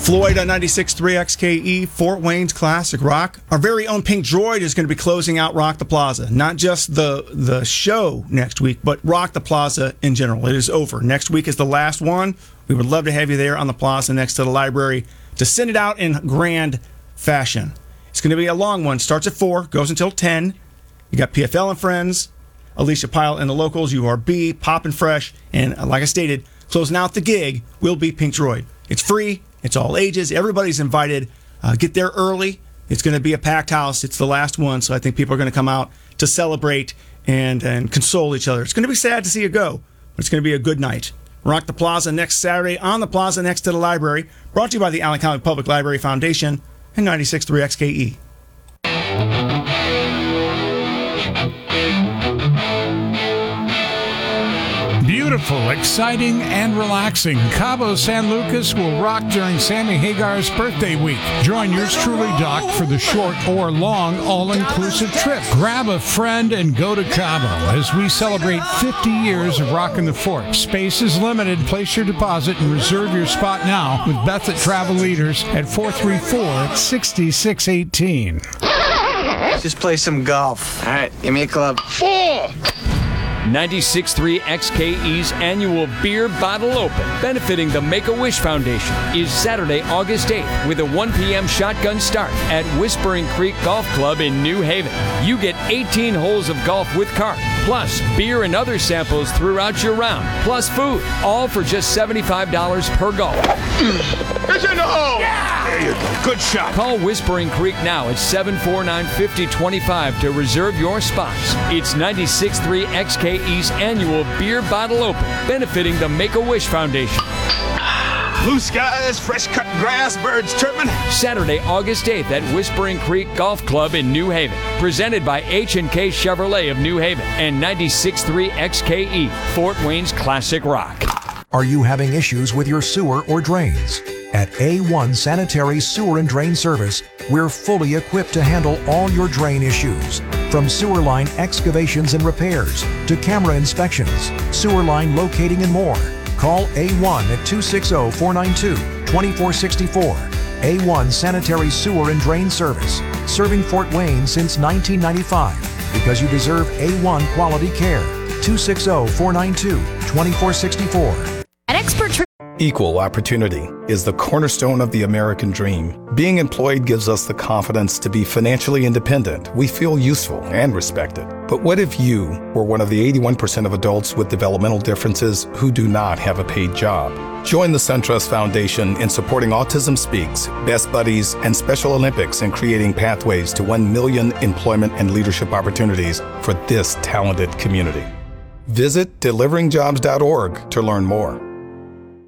Floyd on 96.3 XKE, Fort Wayne's Classic Rock. Our very own Pink Droid is going to be closing out Rock the Plaza. Not just the show next week, but Rock the Plaza in general. It is over. Next week is the last one. We would love to have you there on the plaza next to the library to send it out in grand fashion. It's going to be a long one. Starts at 4, goes until 10. You got PFL and Friends, Alicia Pyle and the Locals, URB, Pop and Fresh, and like I stated, closing out the gig will be Pink Droid. It's free. It's all ages. Everybody's invited. Get there early. It's going to be a packed house. It's the last one, so I think people are going to come out to celebrate and console each other. It's going to be sad to see you go, but it's going to be a good night. Rock the Plaza next Saturday on the plaza next to the library. Brought to you by the Allen County Public Library Foundation and 96.3 XKE. Beautiful, exciting, and relaxing. Cabo San Lucas will rock during Sammy Hagar's birthday week. Join yours truly, Doc, for the short or long all-inclusive trip. Grab a friend and go to Cabo as we celebrate 50 years of rocking the fort. Space is limited. Place your deposit and reserve your spot now with Beth at Travel Leaders at 434-6618. Just play some golf. All right, give me a club. 4! 96.3 XKE's annual Beer Bottle Open, benefiting the Make-A-Wish Foundation, is Saturday, August 8th with a 1 p.m. shotgun start at Whispering Creek Golf Club in New Haven. You get 18 holes of golf with cart, plus beer and other samples throughout your round, plus food, all for just $75 per golf. It's in the hole! Yeah! There you go. Good shot. Call Whispering Creek now at 749-5025 to reserve your spots. It's 96.3 XKE's annual Beer Bottle Open, benefiting the Make-A-Wish Foundation. Blue skies, fresh-cut grass, birds chirping. Saturday, August 8th at Whispering Creek Golf Club in New Haven. Presented by H&K Chevrolet of New Haven and 96.3 XKE, Fort Wayne's Classic Rock. Are you having issues with your sewer or drains? At A1 Sanitary Sewer and Drain Service, we're fully equipped to handle all your drain issues. From sewer line excavations and repairs to camera inspections, sewer line locating and more. Call A1 at 260-492-2464. A1 Sanitary Sewer and Drain Service, serving Fort Wayne since 1995 because you deserve A1 quality care. 260-492-2464. At Expert Equal opportunity is the cornerstone of the American dream. Being employed gives us the confidence to be financially independent. We feel useful and respected. But what if you were one of the 81% of adults with developmental differences who do not have a paid job? Join the SunTrust Foundation in supporting Autism Speaks, Best Buddies, and Special Olympics in creating pathways to 1 million employment and leadership opportunities for this talented community. Visit deliveringjobs.org to learn more.